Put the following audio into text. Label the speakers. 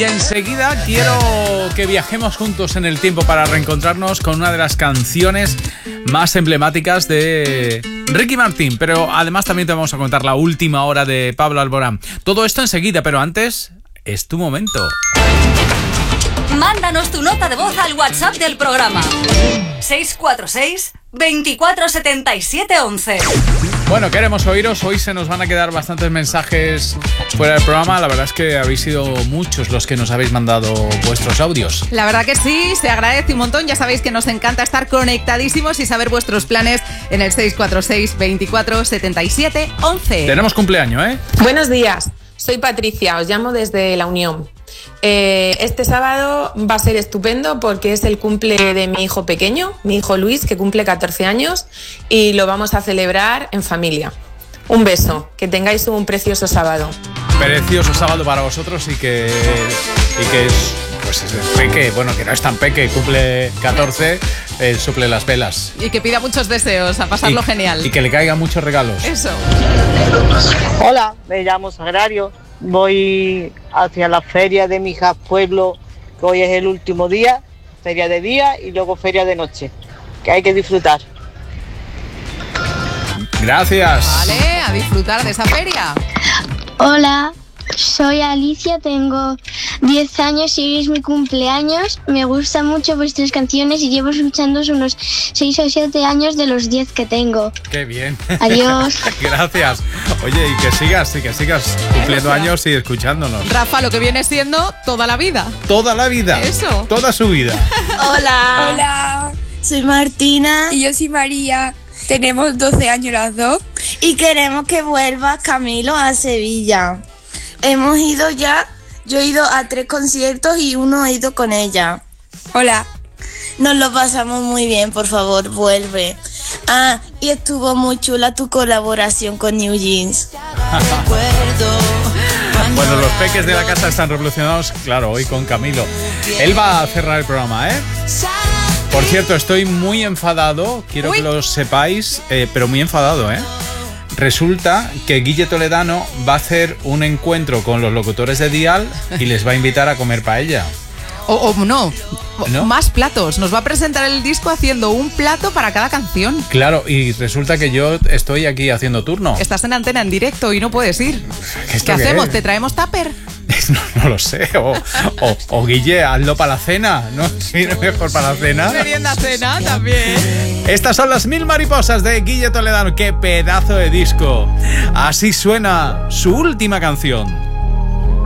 Speaker 1: Y enseguida quiero que viajemos juntos en el tiempo para reencontrarnos con una de las canciones más emblemáticas de Ricky Martin. Pero además también te vamos a contar la última hora de Pablo Alborán. Todo esto enseguida, pero antes es tu momento.
Speaker 2: Mándanos tu nota de voz al WhatsApp del programa. 646 24 77 11.
Speaker 1: Bueno, queremos oíros. Hoy se nos van a quedar bastantes mensajes fuera del programa. La verdad es que habéis sido muchos los que nos habéis mandado vuestros audios.
Speaker 3: La verdad que sí, se agradece un montón. Ya sabéis que nos encanta estar conectadísimos y saber vuestros planes en el 646 24 77 11.
Speaker 1: Tenemos cumpleaños, ¿eh?
Speaker 4: Buenos días, soy Patricia, os llamo desde La Unión. Este sábado va a ser estupendo porque es el cumple de mi hijo pequeño, mi hijo Luis, que cumple 14 años, y lo vamos a celebrar en familia. Un beso, que tengáis un precioso sábado.
Speaker 1: Precioso sábado para vosotros y que es, pues es peque, bueno, que no es tan peque, cumple 14, suple las velas.
Speaker 3: Y que pida muchos deseos, a pasarlo genial.
Speaker 1: Y que le caigan muchos regalos.
Speaker 3: Eso.
Speaker 5: Hola, me llamo Sagrario. Voy hacia la feria de Mijas Pueblo, que hoy es el último día, feria de día y luego feria de noche, que hay que disfrutar.
Speaker 1: Gracias.
Speaker 3: Vale, a disfrutar de esa feria.
Speaker 6: Hola, soy Alicia, tengo 10 años y hoy es mi cumpleaños. Me gustan mucho vuestras canciones y llevo escuchando unos 6 o 7 años de los 10 que tengo.
Speaker 1: Qué bien.
Speaker 6: Adiós.
Speaker 1: Gracias. Oye, y que sigas cumpliendo años y escuchándonos.
Speaker 3: Rafa, lo que viene siendo toda la vida.
Speaker 1: Toda la vida.
Speaker 3: Eso.
Speaker 1: Toda su vida.
Speaker 7: Hola.
Speaker 8: Hola,
Speaker 7: Soy Martina
Speaker 8: y yo soy María. Tenemos 12 años las dos.
Speaker 7: y queremos que vuelva Camilo a Sevilla. Hemos ido ya, yo he ido a 3 conciertos y uno he ido con ella.
Speaker 8: Hola.
Speaker 7: Nos lo pasamos muy bien, por favor, vuelve. Ah, y estuvo muy chula tu colaboración con New Jeans.
Speaker 1: Bueno, los peques de la casa están revolucionados, claro, hoy con Camilo. Él va a cerrar el programa, ¿eh? Por cierto, estoy muy enfadado, quiero que lo sepáis, pero muy enfadado, ¿eh? Resulta que Guille Toledano va a hacer un encuentro con los locutores de Dial y les va a invitar a comer paella.
Speaker 3: No, más platos. Nos va a presentar el disco haciendo un plato para cada canción.
Speaker 1: Claro, y resulta que yo estoy aquí haciendo turno.
Speaker 3: Estás en antena en directo y no puedes ir. ¿Qué hacemos? ¿Te traemos tupper?
Speaker 1: No lo sé. O Guille, hazlo para la cena, ¿no? Sí, mejor para la cena.
Speaker 3: Merienda cena también.
Speaker 1: Estas son las 1000 mariposas de Guille Toledano. ¡Qué pedazo de disco! Así suena su última canción.